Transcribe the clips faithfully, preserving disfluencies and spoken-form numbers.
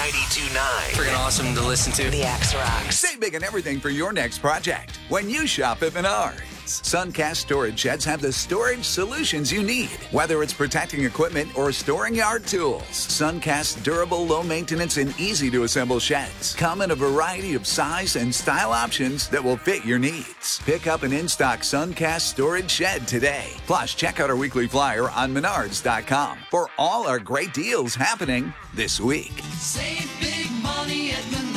ninety-two point nine. Freaking awesome to listen to. The X Rocks. Save big on everything for your next project when you shop at Menards. Suncast storage sheds have the storage solutions you need, whether it's protecting equipment or storing yard tools. Suncast's durable, low-maintenance, and easy-to-assemble sheds come in a variety of size and style options that will fit your needs. Pick up an in-stock Suncast storage shed today. Plus, check out our weekly flyer on menards dot com for all our great deals happening this week. Save big money at Menards.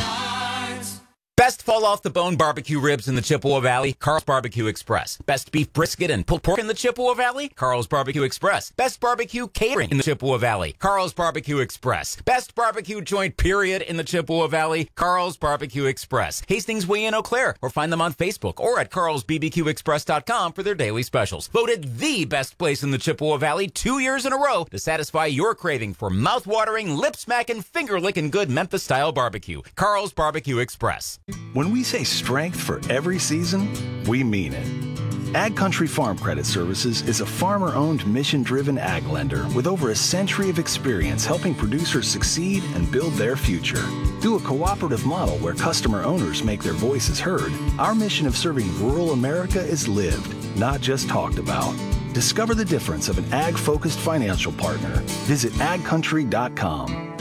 Best fall-off-the-bone barbecue ribs in the Chippewa Valley? Carl's Barbecue Express. Best beef brisket and pulled pork in the Chippewa Valley? Carl's Barbecue Express. Best barbecue catering in the Chippewa Valley? Carl's Barbecue Express. Best barbecue joint period in the Chippewa Valley? Carl's Barbecue Express. Hastings Way in Eau Claire, or find them on Facebook or at carls b b q express dot com for their daily specials. Voted the best place in the Chippewa Valley two years in a row to satisfy your craving for mouth-watering, lip-smacking, finger-licking good Memphis-style barbecue. Carl's Barbecue Express. When we say strength for every season, we mean it. Ag Country Farm Credit Services is a farmer-owned, mission-driven ag lender with over a century of experience helping producers succeed and build their future. Through a cooperative model where customer owners make their voices heard, our mission of serving rural America is lived, not just talked about. Discover the difference of an ag-focused financial partner. Visit ag country dot com.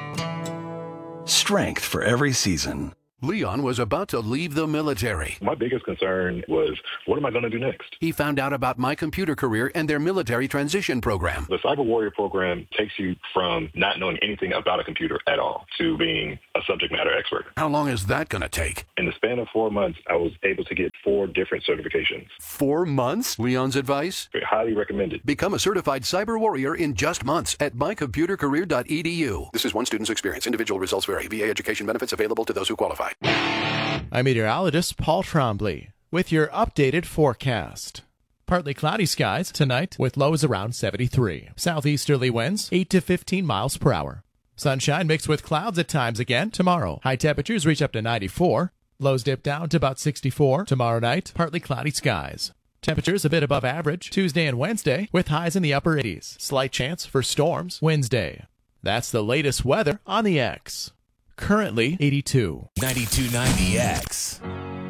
Strength for every season. Leon was about to leave the military. My biggest concern was, what am I going to do next? He found out about My Computer Career and their military transition program. The Cyber Warrior program takes you from not knowing anything about a computer at all to being a subject matter expert. How long is that going to take? In the span of four months, I was able to get four different certifications. Four months? Leon's advice? Highly recommended. Become a certified cyber warrior in just months at my computer career dot e d u. This is one student's experience. Individual results vary. V A education benefits available to those who qualify. I'm meteorologist Paul Trombley with your updated forecast. Partly cloudy skies tonight with lows around seventy-three. Southeasterly winds eight to fifteen miles per hour. Sunshine mixed with clouds at times again tomorrow. High temperatures reach up to ninety-four. Lows dip down to about sixty-four. Tomorrow night, partly cloudy skies. Temperatures a bit above average Tuesday and Wednesday with highs in the upper eighties. Slight chance for storms Wednesday. That's the latest weather on the X. Currently eighty-two. ninety-two point nine The X.